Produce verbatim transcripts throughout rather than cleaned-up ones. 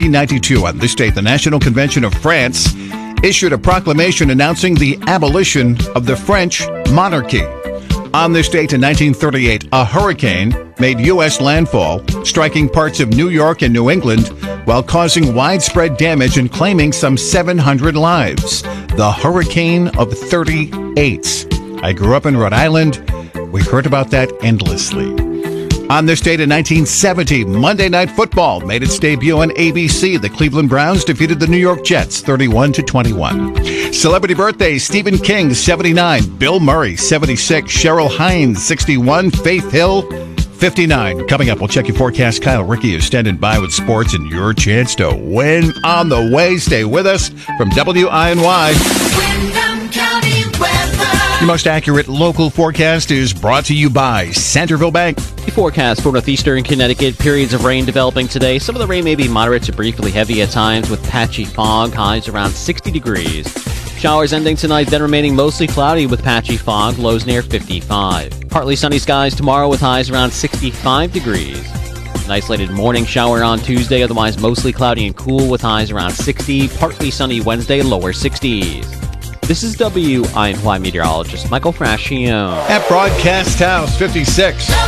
nineteen ninety-two, on this date, the National Convention of France issued a proclamation announcing the abolition of the French monarchy. On this date in nineteen thirty-eight, a hurricane made U S landfall, striking parts of New York and New England while causing widespread damage and claiming some seven hundred lives. The Hurricane of thirty-eight. I grew up in Rhode Island. We heard about that endlessly. On this date in nineteen seventy, Monday Night Football made its debut on A B C. The Cleveland Browns defeated the New York Jets thirty-one to twenty-one. Celebrity birthdays: Stephen King, seventy-nine, Bill Murray, seventy-six, Cheryl Hines, sixty-one, Faith Hill, fifty-nine. Coming up, we'll check your forecast. Kyle Rickey is standing by with sports and your chance to win on the way. Stay with us from W I N Y. Windham County weather. Your most accurate local forecast is brought to you by Centerville Bank. The forecast for northeastern Connecticut, periods of rain developing today. Some of the rain may be moderate to briefly heavy at times with patchy fog, highs around sixty degrees. Showers ending tonight, then remaining mostly cloudy with patchy fog, lows near fifty-five. Partly sunny skies tomorrow with highs around sixty-five degrees. An isolated morning shower on Tuesday, otherwise mostly cloudy and cool with highs around sixty. Partly sunny Wednesday, lower sixties. This is W I N Y meteorologist Michael Frascio. At Broadcast House fifty-six. W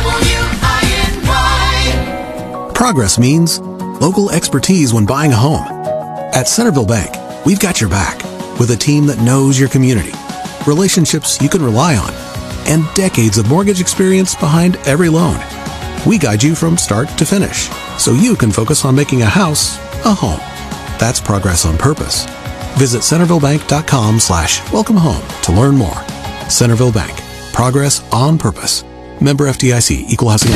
I N Y. Progress means local expertise when buying a home. At Centerville Bank, we've got your back with a team that knows your community, relationships you can rely on, and decades of mortgage experience behind every loan. We guide you from start to finish so you can focus on making a house a home. That's progress on purpose. Visit centervillebank.com slash welcome home to learn more. Centerville Bank. Progress on purpose. Member F D I C. Equal housing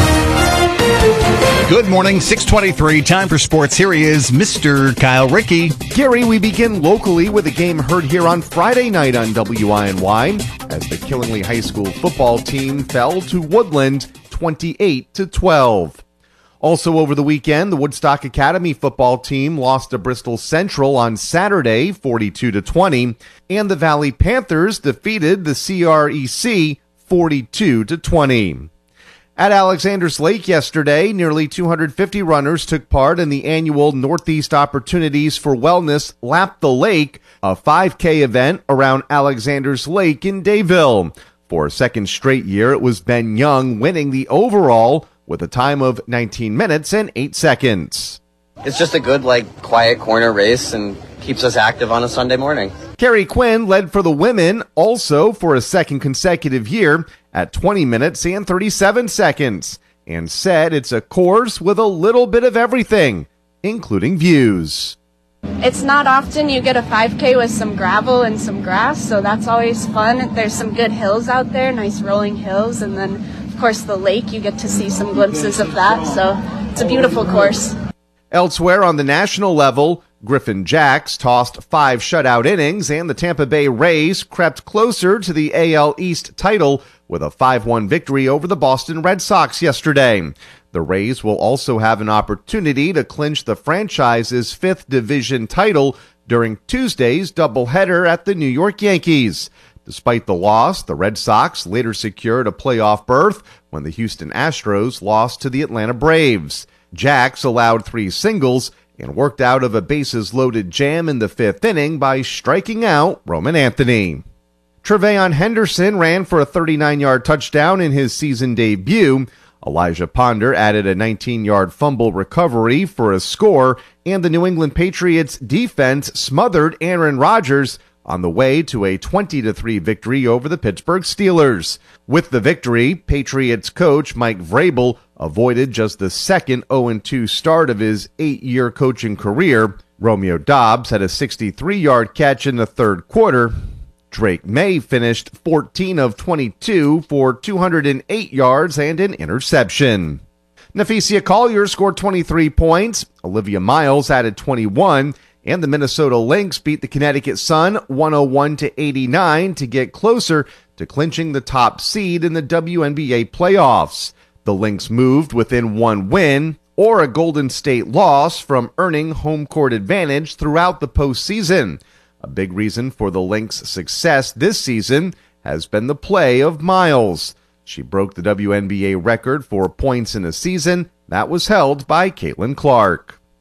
lender. Good morning, six twenty-three. Time for sports. Here he is, Mister Kyle Rickey. Gary, we begin locally with a game heard here on Friday night on W I N Y as the Killingly High School football team fell to Woodland twenty-eight to twelve. Also over the weekend, the Woodstock Academy football team lost to Bristol Central on Saturday, forty-two to twenty, and the Valley Panthers defeated the C R E C forty-two to twenty. At Alexander's Lake yesterday, nearly two hundred fifty runners took part in the annual Northeast Opportunities for Wellness Lap the Lake, a five K event around Alexander's Lake in Dayville. For a second straight year, it was Ben Young winning the overall with a time of nineteen minutes and eight seconds. It's just a good, like, quiet corner race and keeps us active on a Sunday morning. Carrie Quinn led for the women also for a second consecutive year at twenty minutes and thirty-seven seconds and said it's a course with a little bit of everything, including views. It's not often you get a five K with some gravel and some grass, so that's always fun. There's some good hills out there, nice rolling hills, and then of course the lake, you get to see some glimpses of that, so it's a beautiful course. Elsewhere on the national level, Griffin Jacks tossed five shutout innings and the Tampa Bay Rays crept closer to the A L East title with a five one victory over the Boston Red Sox yesterday. The Rays will also have an opportunity to clinch the franchise's fifth division title during Tuesday's doubleheader at the New York Yankees. Despite the loss, the Red Sox later secured a playoff berth when the Houston Astros lost to the Atlanta Braves. Jacks allowed three singles and worked out of a bases-loaded jam in the fifth inning by striking out Roman Anthony. Treveon Henderson ran for a thirty-nine-yard touchdown in his season debut. Elijah Ponder added a nineteen-yard fumble recovery for a score, and the New England Patriots defense smothered Aaron Rodgers on the way to a twenty to three victory over the Pittsburgh Steelers. With the victory, Patriots coach Mike Vrabel avoided just the second oh and two start of his eight-year coaching career. Romeo Doubs had a sixty-three-yard catch in the third quarter. Drake May finished fourteen of twenty-two for two hundred eight yards and an interception. Nephesia Collier scored twenty-three points. Olivia Miles added twenty-one. And the Minnesota Lynx beat the Connecticut Sun one oh one to eighty-nine to get closer to clinching the top seed in the W N B A playoffs. The Lynx moved within one win or a Golden State loss from earning home court advantage throughout the postseason. A big reason for the Lynx' success this season has been the play of Miles. She broke the W N B A record for points in a season that was held by Caitlin Clark.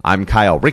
I'm Kyle Rickey.